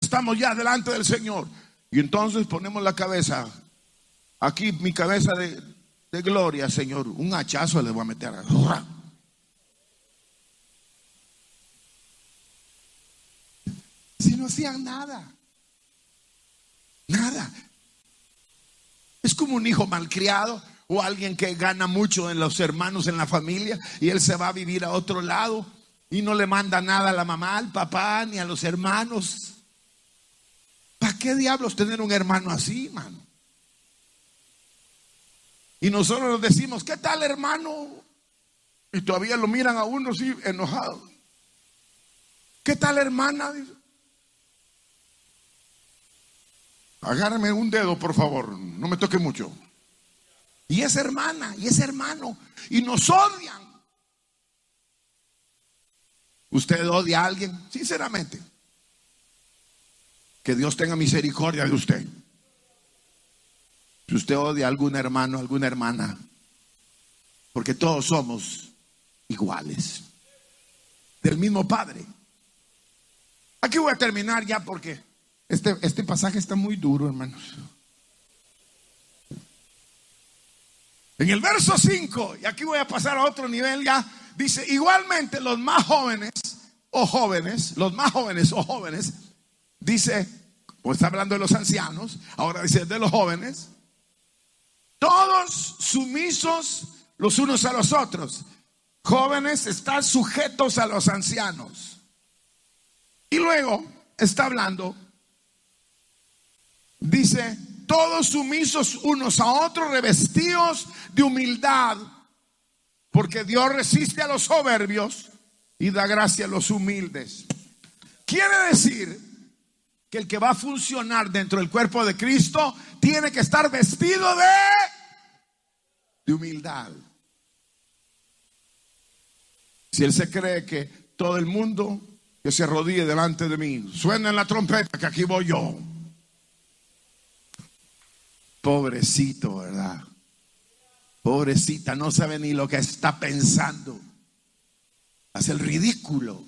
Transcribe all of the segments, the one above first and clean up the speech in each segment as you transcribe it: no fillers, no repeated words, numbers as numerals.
estamos ya delante del Señor. Y entonces ponemos la cabeza, aquí mi cabeza de gloria, Señor. Un hachazo le voy a meter. Si no hacían nada. Nada. Es como un hijo malcriado o alguien que gana mucho en los hermanos, en la familia, y él se va a vivir a otro lado y no le manda nada a la mamá, al papá, ni a los hermanos. ¿Para qué diablos tener un hermano así, mano? Y nosotros nos decimos, ¿qué tal, hermano? Y todavía lo miran a uno así enojado. ¿Qué tal, hermana? Dice, agárrame un dedo, por favor, no me toque mucho. Y es hermana, y es hermano, y nos odian. ¿Usted odia a alguien? Sinceramente. Que Dios tenga misericordia de usted. Si usted odia a algún hermano, alguna hermana, porque todos somos iguales, del mismo Padre. Aquí voy a terminar ya porque este pasaje está muy duro, hermanos. En el verso 5, y aquí voy a pasar a otro nivel ya, dice, igualmente los más jóvenes o jóvenes, dice, pues está hablando de los ancianos, ahora dice de los jóvenes, todos sumisos los unos a los otros. Jóvenes están sujetos a los ancianos. Y luego está hablando, dice, todos sumisos unos a otros, revestidos de humildad, porque Dios resiste a los soberbios y da gracia a los humildes. Quiere decir que el que va a funcionar dentro del cuerpo de Cristo tiene que estar vestido de humildad. Si él se cree que todo el mundo que se arrodille delante de mí, suena en la trompeta que aquí voy yo. Pobrecito, ¿verdad? Pobrecita, no sabe ni lo que está pensando. Hace el ridículo.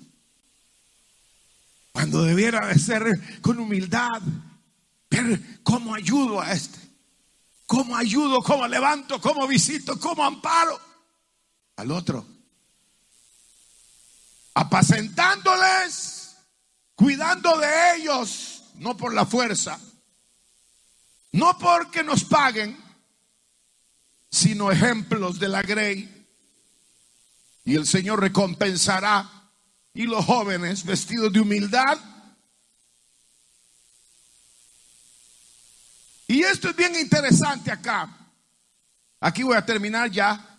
Cuando debiera de ser con humildad, ver cómo ayudo a este, cómo ayudo, cómo levanto, cómo visito, cómo amparo al otro. Apacentándoles, cuidando de ellos, no por la fuerza, no porque nos paguen, sino ejemplos de la grey. Y el Señor recompensará. Y los jóvenes vestidos de humildad. Y esto es bien interesante acá. Aquí voy a terminar ya.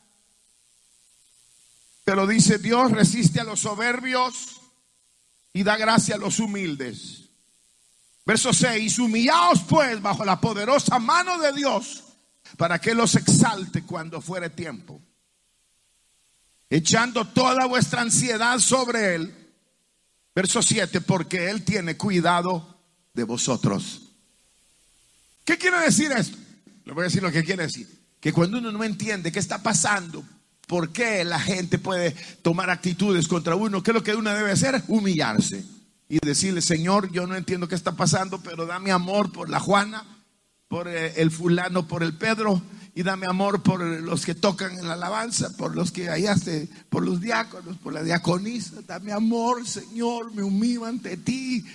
Pero dice, Dios resiste a los soberbios y da gracia a los humildes. Verso 6, humillaos pues bajo la poderosa mano de Dios, para que los exalte cuando fuere tiempo, echando toda vuestra ansiedad sobre Él. Verso 7, porque Él tiene cuidado de vosotros. ¿Qué quiere decir esto? Le voy a decir lo que quiere decir. Que cuando uno no entiende qué está pasando, por qué la gente puede tomar actitudes contra uno, ¿qué es lo que uno debe hacer? Humillarse y decirle, Señor, yo no entiendo qué está pasando, pero dame amor por la Juana, por el fulano, por el Pedro, y dame amor por los que tocan en la alabanza, por los que por los diáconos, por la diaconisa. Dame amor, Señor, me humillo ante ti.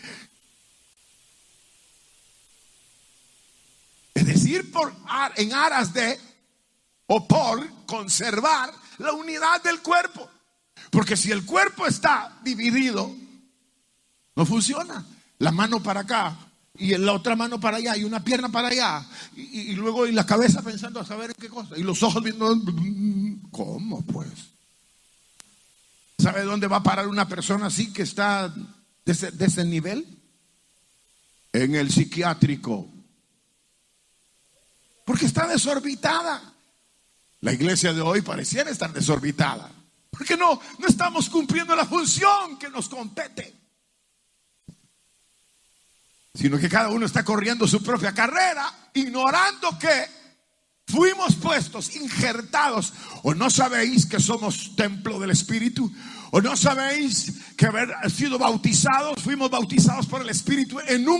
Es decir, en aras de o por conservar la unidad del cuerpo. Porque si el cuerpo está dividido, no funciona. La mano para acá y la otra mano para allá y una pierna para allá y luego y la cabeza pensando a saber en qué cosa y los ojos viendo. ¿Cómo pues? ¿Sabe dónde va a parar una persona así que está de ese nivel? En el psiquiátrico, porque está desorbitada. La iglesia de hoy pareciera estar desorbitada porque no estamos cumpliendo la función que nos compete, sino que cada uno está corriendo su propia carrera, ignorando que fuimos puestos, injertados. ¿O no sabéis que somos templo del Espíritu? ¿O no sabéis que haber sido bautizados, fuimos bautizados por el Espíritu en un